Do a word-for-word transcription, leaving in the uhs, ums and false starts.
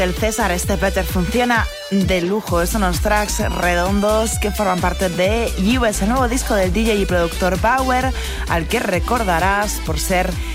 El César, este Peter funciona de lujo. Son unos tracks redondos que forman parte de U S, el nuevo disco del D J y productor Bauer, al que recordarás por ser